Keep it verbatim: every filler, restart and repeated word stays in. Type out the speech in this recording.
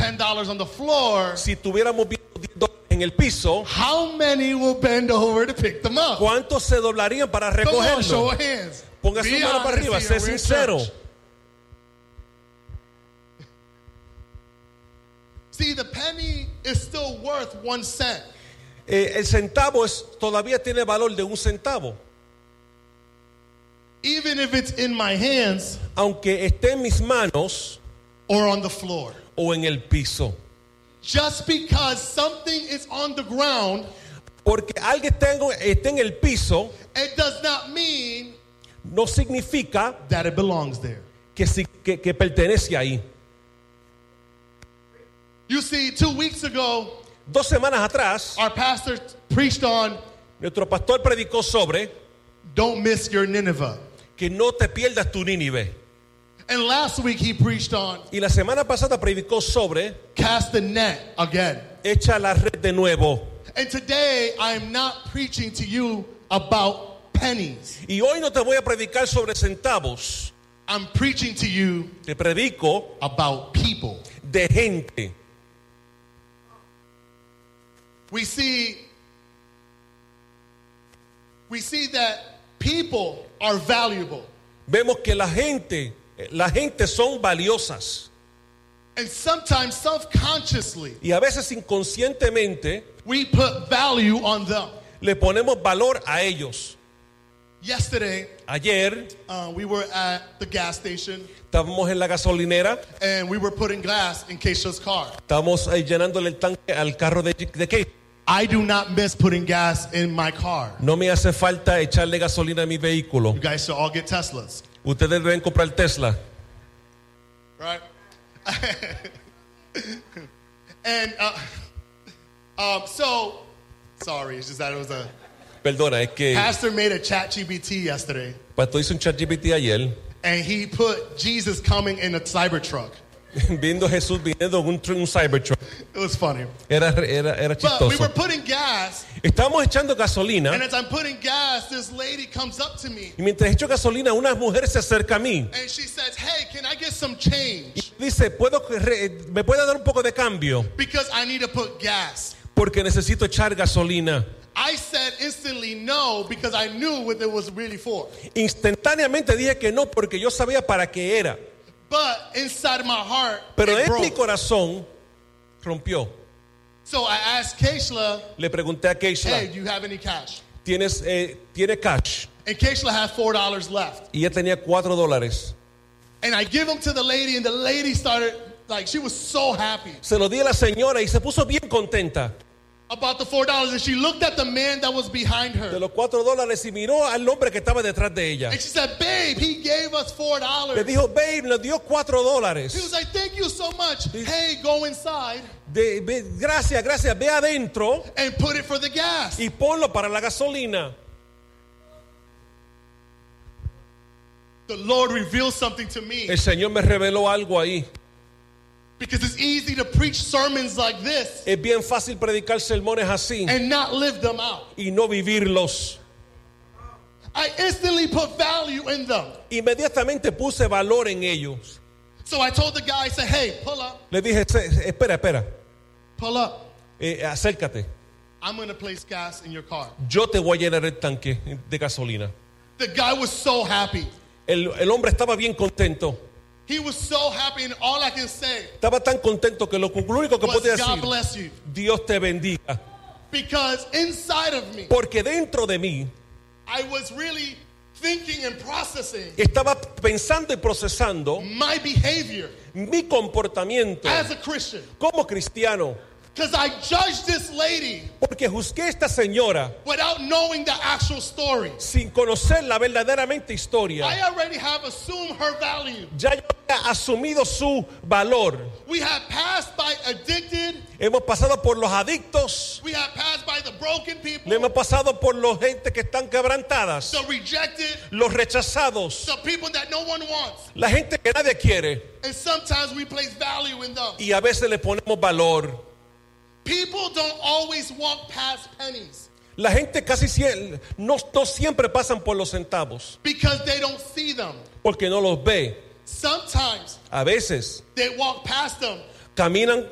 ten dollars on the floor, si tuviéramos viendo diez dólares en el piso, how many will bend over to pick them up? ¿cuántos se doblarían para Come on, show recogerlo? of hands. Ponga su Be mano para honest arriba, here, sé we're in sincero. church. See, the penny is still worth one cent. Eh, el centavo es, todavía tiene valor de un centavo. Even if it's in my hands Aunque esté en mis manos or on the floor. o en el piso. Just because something is on the ground, Porque algo esté en, esté en el piso, it does not mean no significa that it belongs there. que, si- que, que pertenece ahí. You see, two weeks ago, Dos semanas atrás, our pastor preached on nuestro pastor predicó sobre don't miss your Nineveh. que no te pierdas tu Nínive. And last week he preached on Y la semana pasada predicó sobre cast the net again. echa la red de nuevo. And today I'm not preaching to you about pennies. Y hoy no te voy a predicar sobre centavos. I'm preaching to you Te predico about people. de gente. We see we see that people are valuable. Vemos que la gente, la gente son valiosas. And sometimes subconsciously Y a veces inconscientemente we put value on them. le ponemos valor a ellos. Yesterday, Ayer uh, we were at the gas station estábamos en la gasolinera, and we were putting gas in Keisha's car. estábamos ahí llenándole el tanque al carro de, de Kate. I do not miss putting gas in my car. No me hace falta echarle gasolina a mi vehículo. You guys should all get Teslas, Ustedes deben comprar Tesla. right? and uh, um, so, sorry, it's just that it was a Perdona, es que pastor made a chat G P T yesterday, Pastor hizo un chat G P T ayer, and he put Jesus coming in a Cybertruck. viendo a Jesús viniendo en un, tr- un Cybertruck. It was funny. Era, era, era But we were chistoso. putting gas, Estábamos echando and gasolina as I'm putting gas, this lady comes up to me, y mientras echo gasolina, una mujer se acerca a mí and she says, "Hey, can I get some y change? dice, ¿Puedo, re- ¿me puede dar un poco de cambio? Because I need to put gas." Porque necesito echar gasolina. I said instantly no because I knew what it was really for. Instantáneamente dije que no porque yo sabía para qué era. But inside my heart, Pero it en mi broke. corazón rompió. So I asked Keishla, Le pregunté a "Hey, Keishla, do you have any cash?" ¿tienes, eh, ¿tiene cash? And Keishla had four dollars left. Y ella tenía cuatro dólares. And I give them to the lady, and the lady started, like, she was so happy Se lo di a la señora y se puso bien contenta about the four dollars. And she looked at the man that was behind de her. los cuatro dólares y miró al hombre que estaba detrás de ella. And she said, "Babe, he gave us four Le dollars." dijo, babe, nos dio cuatro He dólares. was like, "Thank you so much. Hey, go inside De, ve- gracias, gracias, ve adentro and put it for the gas." y ponlo para la gasolina. The Lord revealed something to me. El Señor me reveló algo ahí. Because it's easy to preach sermons like this Es bien fácil predicar sermones así and not live them out. y no vivirlos. I instantly put value in them. Inmediatamente puse valor en ellos. So I told the guy, I said, "Hey, pull up, Le dije, "Se- espera, espera, pull up. eh, acércate. I'm going to place gas in your car." Yo te voy a llenar el tanque de gasolina." The guy was so happy. El, el hombre estaba bien contento. He was so happy, and all I can say Estaba tan contento que lo, lo único que was, podía "God decir, bless you." Dios te bendiga. Because inside of me, Porque dentro de mí I was really thinking and processing estaba pensando y procesando my behavior mi comportamiento as a Christian. como cristiano. Because I judged this lady Porque juzgué a esta señora without knowing the actual story. sin conocer la verdaderamente historia. I already have assumed her value. Ya yo había asumido su valor. We have passed by addicted. Hemos pasado por los adictos. We have passed by the broken people, Le hemos pasado por los gente que están quebrantadas. the rejected, Los rechazados. the people that no one wants. La gente que nadie quiere. And sometimes we place value in them. Y a veces le ponemos valor. People don't always walk past pennies La gente casi sie- no, no siempre pasan por los centavos. because they don't see them. Porque no los ve. Sometimes A veces they walk past them caminan